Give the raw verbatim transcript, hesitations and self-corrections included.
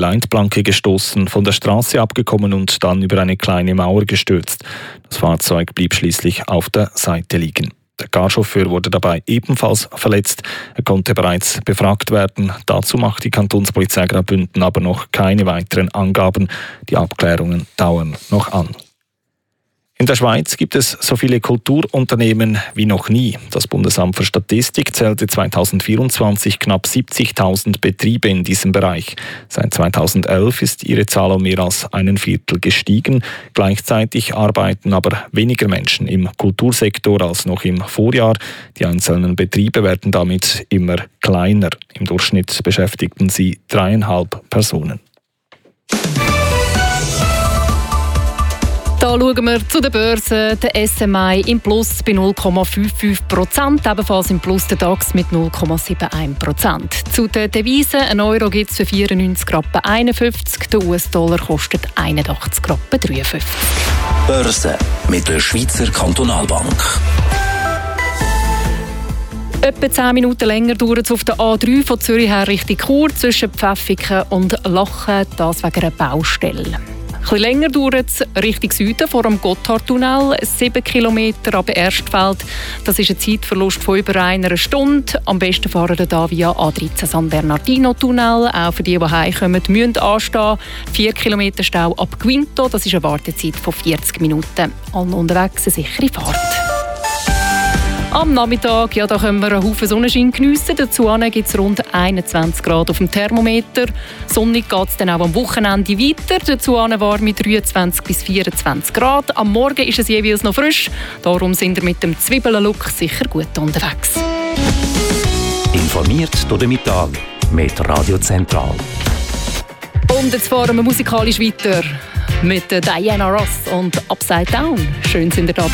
Leitplanke gestoßen, von der Straße abgekommen und dann über eine kleine Mauer gestürzt. Das Fahrzeug blieb schließlich auf der Seite liegen. Der Carchauffeur wurde dabei ebenfalls verletzt. Er konnte bereits befragt werden. Dazu macht die Kantonspolizei Graubünden aber noch keine weiteren Angaben. Die Abklärungen dauern noch an. In der Schweiz gibt es so viele Kulturunternehmen wie noch nie. Das Bundesamt für Statistik zählte zweitausendvierundzwanzig knapp siebzigtausend Betriebe in diesem Bereich. Seit zweitausendelf ist ihre Zahl um mehr als einen Viertel gestiegen. Gleichzeitig arbeiten aber weniger Menschen im Kultursektor als noch im Vorjahr. Die einzelnen Betriebe werden damit immer kleiner. Im Durchschnitt beschäftigten sie dreieinhalb Personen. Da schauen wir zu der Börse. Der S M I im Plus bei null Komma fünfundfünfzig Prozent, ebenfalls im Plus der DAX mit null Komma einundsiebzig Prozent. Zu den Devisen: ein Euro gibt es für vierundneunzig Rappen einundfünfzig, der U S-Dollar kostet einundachtzig Rappen dreiundfünfzig. Börse mit der Schweizer Kantonalbank. Etwa zehn Minuten länger dauert es auf der A drei von Zürich her Richtung Chur zwischen Pfäffiken und Lachen, das wegen einer Baustelle. Ein bisschen länger dauert es Richtung Süden vor dem Gotthardtunnel, sieben Kilometer ab Erstfeld. Das ist ein Zeitverlust von über einer Stunde. Am besten fahren wir hier via A dreizehn San Bernardino-Tunnel. Auch für die, die heimkommen, müssen anstehen. vier Kilometer Stau ab Quinto, das ist eine Wartezeit von vierzig Minuten. Allen unterwegs eine sichere Fahrt. Am Nachmittag, ja, da können wir einen Haufen Sonnenschein geniessen. Dazu gibt es rund einundzwanzig Grad auf dem Thermometer. Sonnig geht es dann auch am Wochenende weiter. Dazu warm mit dreiundzwanzig bis vierundzwanzig Grad. Am Morgen ist es jeweils noch frisch. Darum sind wir mit dem Zwiebeln-Look sicher gut unterwegs. Informiert durch den Mittag mit Radio Zentral. Und jetzt fahren wir musikalisch weiter mit Diana Ross und Upside Down. Schön sind ihr da.